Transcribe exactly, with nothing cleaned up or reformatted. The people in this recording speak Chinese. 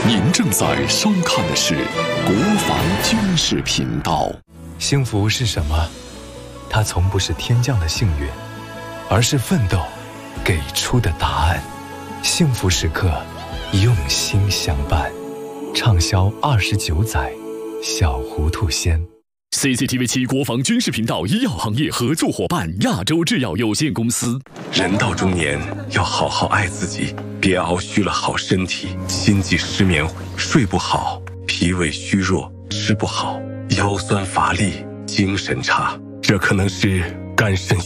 您正在收看的是国防军事频道。 幸福是什么？它从不是天降的幸运，而是奋斗给出的答案。幸福时刻，用心相伴，畅销二十九载。小糊涂仙。 C C T V 七国防军事频道医药行业合作伙伴亚洲制药有限公司。 人到中年，要好好爱自己，别熬虚了好身体，心悸失眠，睡不好，脾胃虚弱，吃不好，腰酸乏力，精神差，这可能是肝肾